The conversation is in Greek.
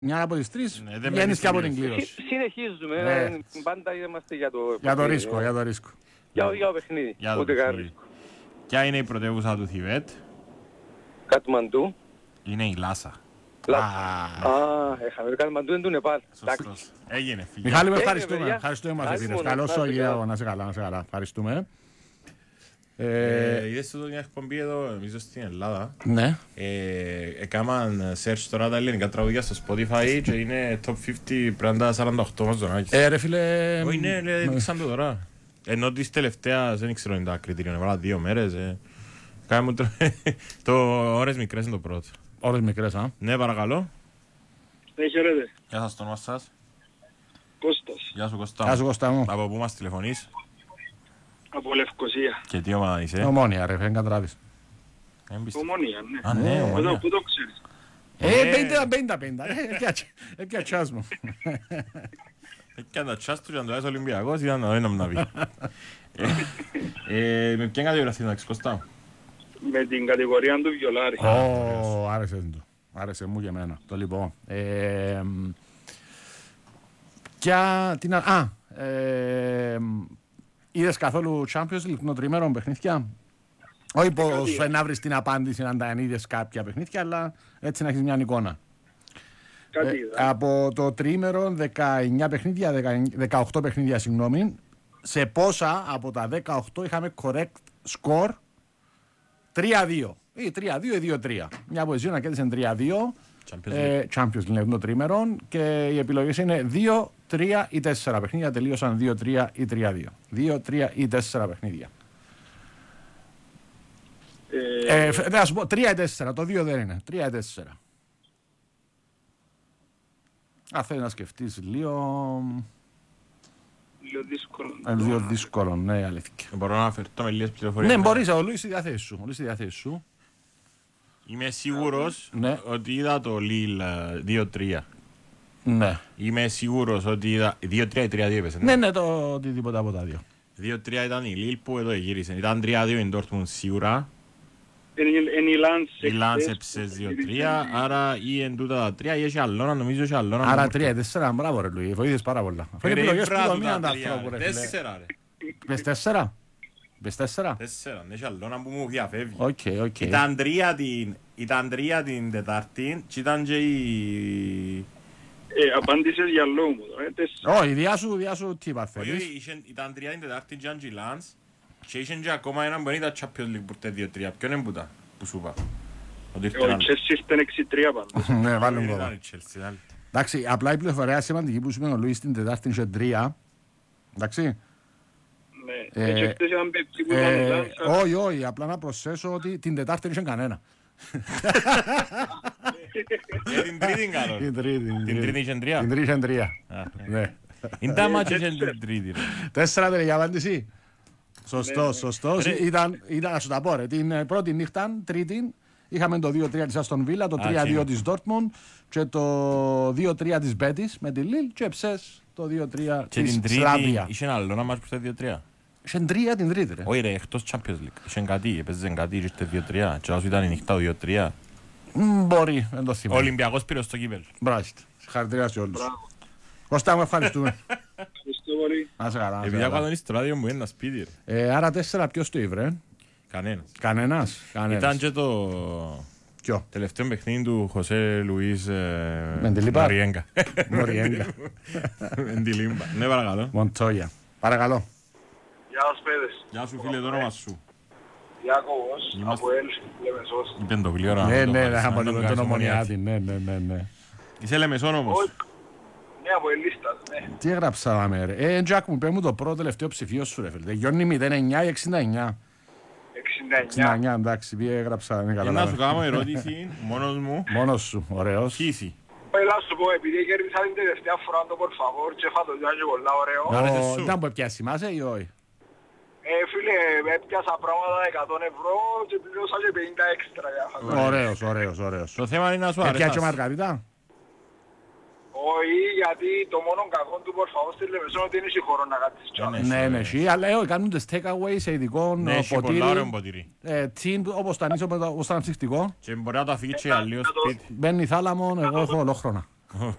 Μια από τις τρεις βγαίνεις και από την κλήρωση. Συνεχίζουμε, πάντα είμαστε για το ρίσκο. Για το παιχνίδι, ούτε καν ρίσκο. Ποια είναι η πρωτεύουσα του Θιβέτ? Κατμαντού. Είναι η Λάσα. Έχαμε Κατμαντού, είναι του Νεπάλ. Σωστός. Έγινε φίλε. Μιχάλη, ευχαριστούμε. Ευχαριστούμε μας επίδες. Καλώς ο Γέο, να σε καλά. Ευχαριστούμε. Είδες εδώ μια εκπομπή εδώ, νομίζω στην Ελλάδα. Ναι. Έκαναν search τώρα τα ελληνικά τραγούδια στο Spotify και είναι top 50 πράντα 48 μας Ζωνάκης. Ρε φίλε... Όχι, ναι, δείξαν το τώρα. Ενώ της τελευταίας, δεν ξέρω είναι τα κριτήρια, έβαλα 2 μέρες. Κάνε μου το ώρες μικρές είναι το πρώτο. Ώρες μικρές, α. Ναι, παρακαλώ. Ναι, χαίρετε. Γεια σας, το όνομα σας. Κώστας. Γεια σου Κώστα. Γεια σου Κώστα μου. Από πού μας τηλεφωνείς? Από Λευκοσία. Και τι ομάδα είσαι? Ομόνια ρε, φέν κατράβεις. Ομόνια, ναι. Α, ναι, Ομόνια. Πού το ξέρεις? 50, έπια τσάς μου. Και αν τα τσάς του και αν το έσαι Ολυμπιακός ήταν να μην να πει. Με ποιον κατηγορία να Κώστα? Με την κατηγορία του Βιολάρη. Άρεσε μου και εμένα. Το λοιπόν. Είδες καθόλου Champions League το τριμέρο παιχνίδια? Όχι πως να βρεις την απάντηση αν τα είδες κάποια παιχνίδια, αλλά έτσι να έχεις μια εικόνα. Από το τρίμερο 19 παιχνίδια, 18 παιχνίδια συγγνώμη, σε πόσα από τα 18 είχαμε correct score 3-2 ή 3-2 ή 2-3. Μια από τις δύο να κέρδισαν 3-2 Champions League το τρίμερο και οι επιλογές είναι 2, 3 ή 4 παιχνίδια, τελείωσαν 2-3 ή 3-2. 2, 3 ή 4 παιχνίδια. Θα σου πω 3 ή 4, το 2 δεν είναι. 3 ή 4. Αν θέλεις να σκεφτείς λίγο δύσκολο, ναι, αλήθεια. Μπορώ να αφαιρθώ με λίγες πληροφορίες? Ναι, μπορείς, ο Λουίς στη διάθεση σου. Είμαι σίγουρος ότι είδα το Λίλ 2-3. Ναι. Είμαι σίγουρος ότι είδα 2-3 ή 3-2 έπαιζε. Ναι, το οτιδήποτε από τα δύο. 2-3 ήταν η Λίλ που εδώ γύρισε. Ήταν 3-2 η Ντόρτμουντ σίγουρα. Η Λάνς έψες 2-3, άρα ή εν τούτα τα 3 ή έχει αλλόνα, νομίζω έχει αλλόνα. Άρα 3-4, μπράβο ρε Λουί, βοήθηκες πάρα πολλά. Αφού είναι επιλογές που δομήναν τα ανθρώπου ρε φίλε. 4 ρε. Πες 4. Πες 4. 4, έχει αλλόνα που μου διαφεύγει. Οκ. Ήταν 3 την Τετάρτη και ήταν και η... Απάντησες για λόγο μου τώρα, 4. Όχι, διάσου τι παρθέλεις. Ήταν 3 την Τετάρτη και η Λάνς και είχαν και ακόμα έναν που είναι τα Champions League που ήρθε 2-3. Ποιον είναι που σου είπα? Ο Chelsea ήταν 6-3 πάντως. Ναι, βάλουν κόμμα. Εντάξει, απλά η πληροφορία σημαντική που σου είπε ο Λουίς την Τετάρτη είχε 3. Εντάξει. Ναι, έτσι χτες ήταν πέμπτη που ήταν η Λάνς. Όχι, απλά να προσθέσω ότι την Τετάρτη δεν είχε κανένα. Την τρίτη καλό. Την τρίτη είχε 3. Την τρίτη είχε 3. Ναι. Είναι τα μάτια είχε την τρίτη. 4 τελική απάντηση. Σωστός. Ήταν, να σου τα πω ρε, την πρώτη νύχτα, τρίτη, είχαμε το 2-3 της Αστον Βίλα, το 3-2 της Ντόρτμουντ και το 2-3 της Μπέτις με τη Λίλ και ψες το 2-3 της Σλάβια. Είχε ένα άλλο να μας που ήρθε 2-3. Είχε 3 την τρίτη ρε. Όχι ρε, εκτός Champions League. Είχε κάτι, έπαιζε κάτι, ήρθε 2-3 και όσο ήταν η νύχτα το 2-3. Μπορεί, δεν το θυμάμαι. Ο Ολυμπιακός πήρε στο κύπελλο. Μπράβο, συγχαρητήρια σε όλους. Κώστα μου ευχαριστούμε. Ευχαριστώ πολύ. Να σε καλά. Επειδή άκουγα τον ιστράδιο μου ένα σπίτι ρε. Άρα 4 ποιος το ήβρε? Κανένας. Ήταν και το ποιο? τελευταίο παιχνίδι του Χωσέ Λουίς Μοντιλίμπα. Μεντιλίμπα. Ναι, παρακαλώ. Μοντόγια. Παρακαλώ. Γεια σας παιδες. Γεια σου φίλε, το όνομα σου? Ιάκωβος, από Έλση, Λεμεσός. Είπεν το πλήρωνα. Ναι, από τον Ομονιάτη. Ναι. Είσαι Λεμεσόν όμως? Ναι, από Ελίστας, ναι. Τι έγραψα με ρε. Τζακ μου, πέ μου το πρώτο τελευταίο ψηφίο σου ρε φίλε. Γιώνει 09 ή 69. 69, εντάξει, πήγε έγραψα. Να σου κάνω ερώτηση, μόνος μου. Μόνος σου, ωραίος. Χύση. Έλα σου πω, επειδή κέρδισα την τελευταία φορά το por favor και έφα το διάγει πολλά ωραίο. Ήταν που έπιασε μας ή όχι? Φίλε, έπιασα πράγματα 100 ευρώ και πληρώσα και 50 έξτρα. Ωραίος. Το θέμα είναι να σου αρέσει. Έπιασε μαργαρίτα? Όχι, γιατί το μόνο κακό του por favor στη Λεμεσόν ότι είναι σε χώρο να κάτσεις τσάμε. Ναι, εσύ, αλλά κάνουν τις take-away σε ειδικό ποτήρι. Τσιν, όπως τα νήσω, όπως τα ψυχτικό. Και μπορεί να το αφήσει αλλιώς σπίτι. Μπαίνει θάλαμον, εγώ έχω ολόχρονα.